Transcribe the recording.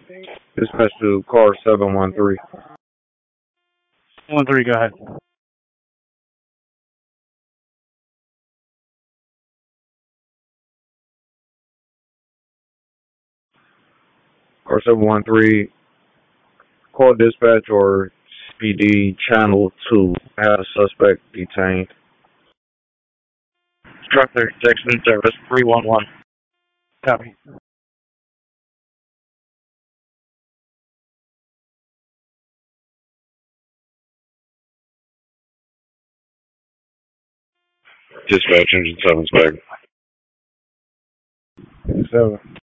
Dispatch to car 713. 1-3, go ahead. Car 713, call dispatch or SPD channel 2. Have a suspect detained. Structure, Jackson Service 311. Copy. Dispatch engine 7's back. 7.